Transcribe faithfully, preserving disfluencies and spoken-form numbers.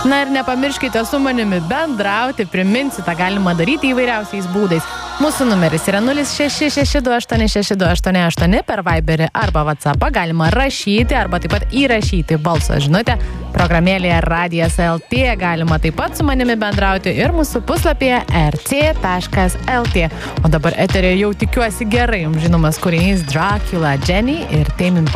Na ir nepamirškite su manimi bendrauti, priminsiu, tą galima daryti įvairiausiais būdais. Mūsų numeris yra nulis šeši šeši du aštuoni šeši du aštuoni aštuoni per Viberį arba WhatsAppą. Galima rašyti arba taip pat įrašyti balso žinutę. Programėlėje Radijas L T galima taip pat su manimi bendrauti ir mūsų puslapyje r c taškas l t. O dabar eterė jau tikiuosi gerai jums žinomas kūrinys Dracula, Jenny ir Tame Impala.